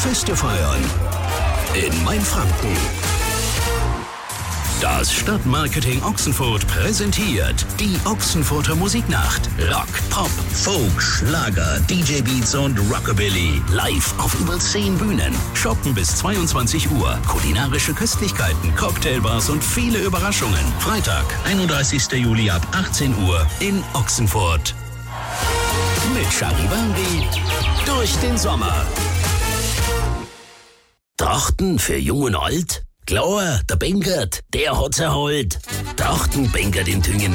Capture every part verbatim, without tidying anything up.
Feste feiern in Mainfranken. Das Stadtmarketing Ochsenfurt präsentiert die Ochsenfurter Musiknacht. Rock, Pop, Folk, Schlager, D J Beats und Rockabilly. Live auf über zehn Bühnen. Shoppen bis zweiundzwanzig Uhr. Kulinarische Köstlichkeiten, Cocktailbars und viele Überraschungen. Freitag, einunddreißigster Juli ab achtzehn Uhr in Ochsenfurt. Mit Charivari durch den Sommer. Trachten für Jung und Alt? Klar, der Benkert, der hat's erholt. Trachten Benkert in Tüngen.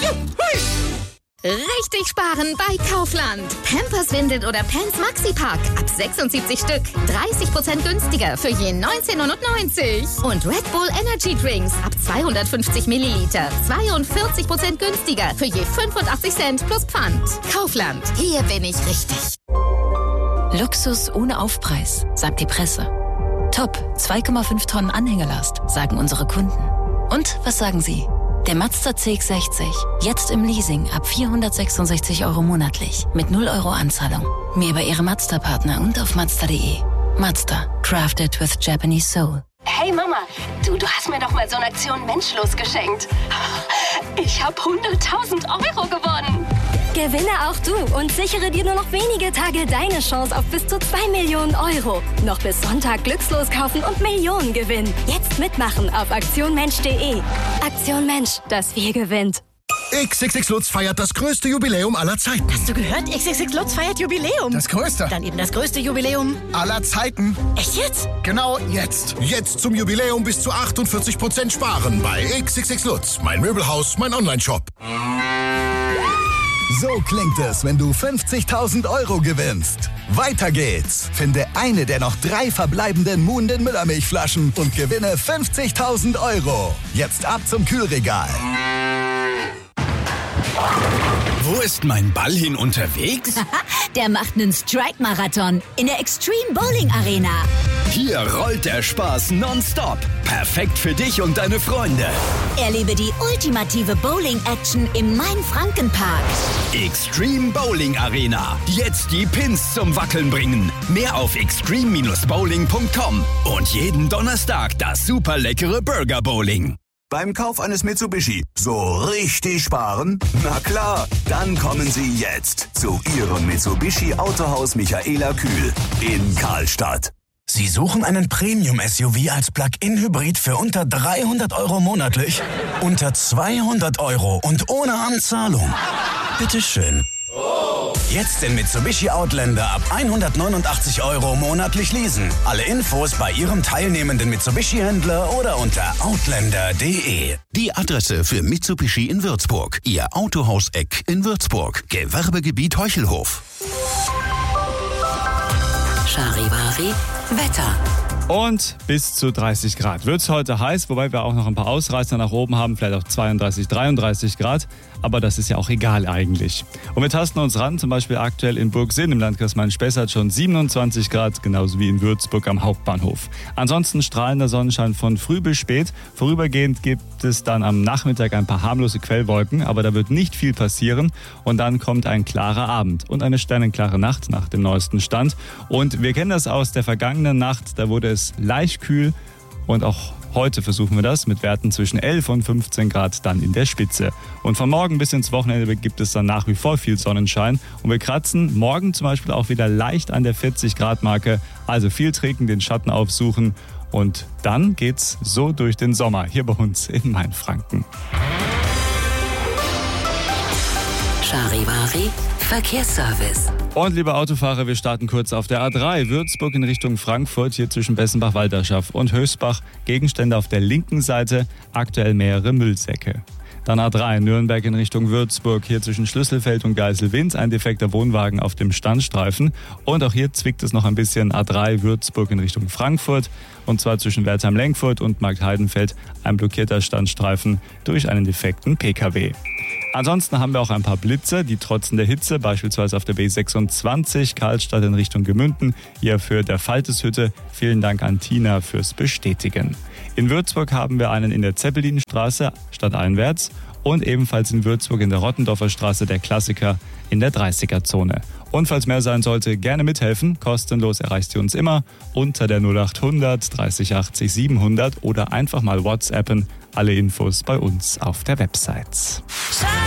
Richtig sparen bei Kaufland. Pampers, Windel oder Pants Maxi-Pack. Ab sechsundsiebzig Stück. dreißig Prozent günstiger für je neunzehn neunundneunzig. Und Red Bull Energy Drinks ab zweihundertfünfzig Milliliter. zweiundvierzig Prozent günstiger für je fünfundachtzig Cent plus Pfand. Kaufland. Hier bin ich richtig. Luxus ohne Aufpreis, sagt die Presse. Top, zwei Komma fünf Tonnen Anhängerlast, sagen unsere Kunden. Und was sagen Sie? Der Mazda C X sechzig, jetzt im Leasing ab vierhundertsechsundsechzig Euro monatlich, mit null Euro Anzahlung. Mehr bei Ihrem Mazda-Partner und auf Mazda punkt de. Mazda, crafted with Japanese soul. Hey Mama, du, du hast mir doch mal so eine Aktion Menschlos geschenkt. Ich habe hunderttausend Euro gewonnen. Gewinne auch du und sichere dir nur noch wenige Tage deine Chance auf bis zu zwei Millionen Euro. Noch bis Sonntag glückslos kaufen und Millionen gewinnen. Jetzt mitmachen auf aktion mensch punkt de. Aktion Mensch, das Wir gewinnt. X X X Lutz feiert das größte Jubiläum aller Zeiten. Hast du gehört? X X X Lutz feiert Jubiläum. Das größte? Dann eben das größte Jubiläum aller Zeiten. Echt jetzt? Genau jetzt. Jetzt zum Jubiläum bis zu achtundvierzig Prozent sparen bei X X X Lutz. Mein Möbelhaus, mein Onlineshop. So klingt es, wenn du fünfzigtausend Euro gewinnst. Weiter geht's. Finde eine der noch drei verbleibenden Muhnden Müllermilchflaschen und gewinne fünfzigtausend Euro. Jetzt ab zum Kühlregal. Wo ist mein Ball hin unterwegs? Der macht einen Strike-Marathon in der Extreme Bowling Arena. Hier rollt der Spaß nonstop. Perfekt für dich und deine Freunde. Erlebe die ultimative Bowling-Action im Main-Franken-Park. Extreme Bowling Arena. Jetzt die Pins zum Wackeln bringen. Mehr auf extreme bowling punkt com. Und jeden Donnerstag das super leckere Burger Bowling. Beim Kauf eines Mitsubishi so richtig sparen? Na klar, dann kommen Sie jetzt zu Ihrem Mitsubishi Autohaus Michaela Kühl in Karlstadt. Sie suchen einen Premium-S U V als Plug-in-Hybrid für unter dreihundert Euro monatlich? Unter zweihundert Euro und ohne Anzahlung? Bitteschön. Jetzt den Mitsubishi Outlander ab hundertneunundachtzig Euro monatlich leasen. Alle Infos bei Ihrem teilnehmenden Mitsubishi-Händler oder unter outlander punkt de. Die Adresse für Mitsubishi in Würzburg. Ihr Autohaus-Eck in Würzburg. Gewerbegebiet Heuchelhof. Charivari, Wetter. Und bis zu dreißig Grad wird es heute heiß, wobei wir auch noch ein paar Ausreißer nach oben haben, vielleicht auch zweiunddreißig, dreiunddreißig Grad. Aber das ist ja auch egal eigentlich. Und wir tasten uns ran, zum Beispiel aktuell in Burgsinn im Landkreis Main-Spessart schon siebenundzwanzig Grad, genauso wie in Würzburg am Hauptbahnhof. Ansonsten strahlender Sonnenschein von früh bis spät. Vorübergehend gibt es dann am Nachmittag ein paar harmlose Quellwolken, aber da wird nicht viel passieren. Und dann kommt ein klarer Abend und eine sternenklare Nacht nach dem neuesten Stand. Und wir kennen das aus der vergangenen Nacht, da wurde es leicht kühl und auch heute versuchen wir das mit Werten zwischen elf und fünfzehn Grad dann in der Spitze. Und von morgen bis ins Wochenende gibt es dann nach wie vor viel Sonnenschein. Und wir kratzen morgen zum Beispiel auch wieder leicht an der vierzig Grad Marke. Also viel trinken, den Schatten aufsuchen. Und dann geht's so durch den Sommer hier bei uns in Mainfranken. Charivari, Verkehrsservice. Und liebe Autofahrer, wir starten kurz auf der A drei. Würzburg in Richtung Frankfurt, hier zwischen Bessenbach-Walderschaft und Höchstbach. Gegenstände auf der linken Seite, aktuell mehrere Müllsäcke. Dann A drei, Nürnberg in Richtung Würzburg, hier zwischen Schlüsselfeld und Geiselwind, ein defekter Wohnwagen auf dem Standstreifen. Und auch hier zwickt es noch ein bisschen, A drei, Würzburg in Richtung Frankfurt. Und zwar zwischen Wertheim-Lenkfurt und Marktheidenfeld, ein blockierter Standstreifen durch einen defekten P K W. Ansonsten haben wir auch ein paar Blitze, die trotzen der Hitze, beispielsweise auf der B sechsundzwanzig, Karlstadt in Richtung Gemünden, hier für der Falteshütte. Vielen Dank an Tina fürs Bestätigen. In Würzburg haben wir einen in der Zeppelinstraße stadteinwärts und ebenfalls in Würzburg in der Rottendorfer Straße der Klassiker in der dreißiger Zone. Und falls mehr sein sollte, gerne mithelfen. Kostenlos erreicht ihr uns immer unter der null acht hundert dreißig achtzig siebenhundert oder einfach mal WhatsAppen. Alle Infos bei uns auf der Website.